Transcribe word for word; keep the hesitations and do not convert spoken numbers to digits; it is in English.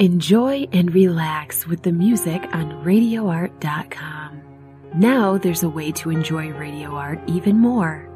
Enjoy and relax with the music on radio art dot com. Now there's a way to enjoy radio art even more.